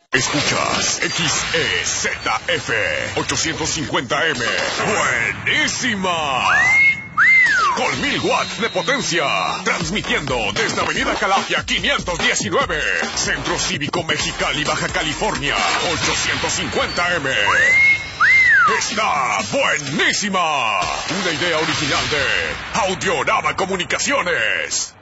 Escuchas XEZF 850M. ¡Buenísima! Con 1000 watts de potencia. Transmitiendo desde Avenida Calafia 519. Centro Cívico Mexicali, Baja California. 850M. ¡Está buenísima! Una idea original de Audiorama Comunicaciones.